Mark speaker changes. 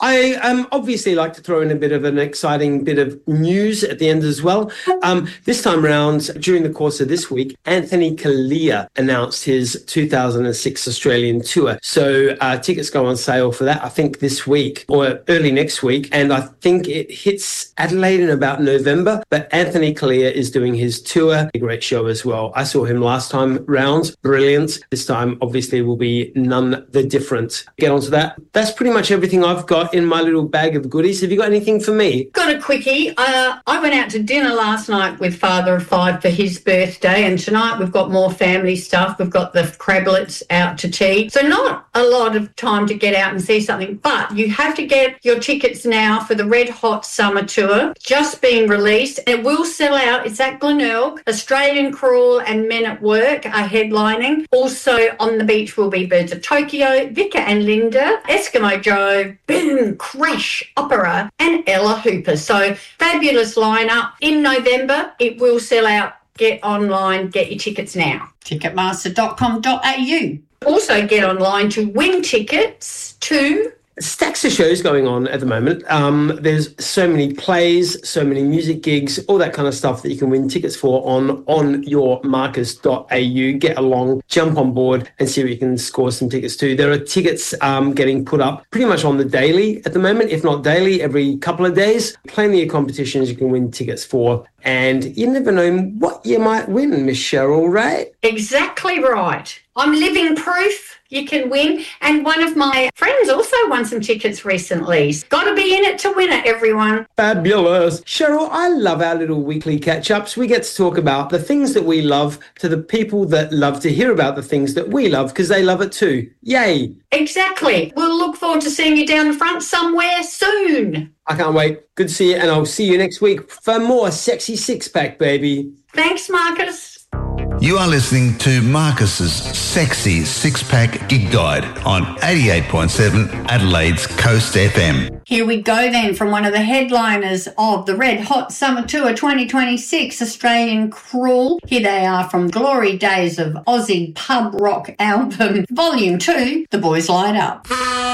Speaker 1: I obviously like to throw in a bit of an exciting bit of news at the end as well. This time around, during the course of this week, Anthony Callea announced his 2006 Australian tour. So tickets go on sale for that, I think, this week or early next week. And I think it hits Adelaide in about November. But Anthony Callea is doing his tour. A great show as well. I saw him last time round. Brilliant. This time, obviously, will be none the different. Get onto that. That's pretty much everything I've got in my little bag of goodies. Have you got anything for me?
Speaker 2: Got a quickie. I went out to dinner last night with Father of Five for his birthday, and tonight we've got more family stuff. We've got the Crablets out to tea. So not a lot of time to get out and see something, but you have to get your tickets now for the Red Hot Summer Tour. Just being released. It will sell out. It's at Glenelg. Australian Crawl and Men at Work are headlining. Also on the beach will be Birds of Tokyo, Vika and Linda, Eskimo Joe, Boom, Crash, Opera and Ella Hooper. So fabulous lineup. In November, it will sell out. Get online, get your tickets now. Ticketmaster.com.au. Also get online to win tickets to...
Speaker 1: Stacks of shows going on at the moment. There's so many plays, so many music gigs, all that kind of stuff that you can win tickets for on your marcus.au. Get along, jump on board and see what you can score some tickets to. There are tickets getting put up pretty much on the daily at the moment, if not daily, every couple of days. Plenty of competitions you can win tickets for. And you never know what you might win, Miss Cheryl, right?
Speaker 2: Exactly right. I'm living proof you can win. And one of my friends also won some tickets recently. Got to be in it to win it, everyone.
Speaker 1: Fabulous. Cheryl, I love our little weekly catch-ups. We get to talk about the things that we love to the people that love to hear about the things that we love because they love it too. Yay.
Speaker 2: Exactly. We'll look forward to seeing you down the front somewhere soon.
Speaker 1: I can't wait. Good to see you, and I'll see you next week for more Sexy Six-Pack, baby.
Speaker 2: Thanks, Marcus.
Speaker 3: You are listening to Marcus's Sexy Six-Pack Gig Guide on 88.7 Adelaide's Coast FM.
Speaker 2: Here we go then from one of the headliners of the Red Hot Summer Tour 2026, Australian Crawl. Here they are from Glory Days of Aussie Pub Rock album, Volume 2, The Boys Light Up.